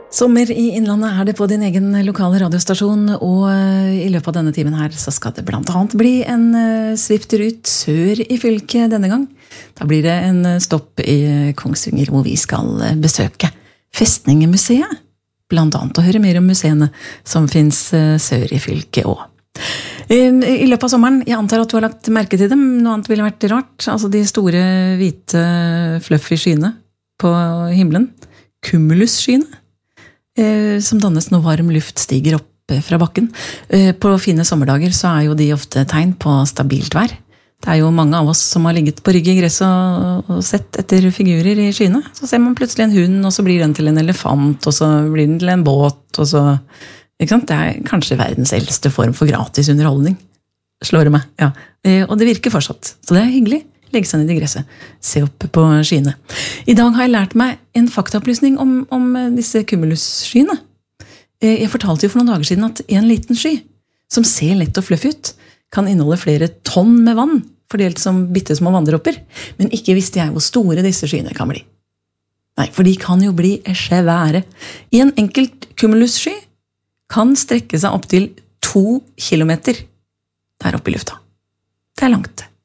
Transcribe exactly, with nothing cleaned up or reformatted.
Sommer i Innlandet er det på din egen lokale radiostasjon, og i løpet av denne timen her så skal det blant annet bli en sviptur ut sør i fylket denne gang. Da blir det en stopp i Kongsvinger hvor vi skal besøke Festningemuseet, blant annet å høre mer om museene som finnes sør i fylket også. I løpet av sommeren, jeg antar at du har lagt merke til dem, noe annet ville vært rart, altså de store hvite fluffy skyene på himmelen, cumulusskyene, som dannes når varm luft stiger opp fra bakken. På fine sommerdager så er jo de ofte tegn på stabilt vær. Det er jo mange av oss som har ligget på rygg i gresset og, og sett etter figurer i skyene. Så ser man plutselig en hund, og så blir den til en elefant, og så blir den til en båt, og så... Ikke sant? Det er kanskje verdens eldste form for gratis underholdning. Slår det meg, ja. Og det virker fortsatt, så det er hyggelig. Legge seg ned i gresset, se opp på skyene. I dag har jeg lært meg en faktaopplysning om, om disse cumulusskyene. Jeg fortalte jo for noen dager siden at en liten sky, som ser lett og fluffy ut, kan inneholde flere tonn med vann, fordelt som bittesmå vanndråper. Men ikke visste jeg hvor store disse skyene kan bli. Nei, for de kan jo bli svære. I en enkelt cumulussky kan strekke seg opp til to kilometer der oppe i lufta. Det er langt.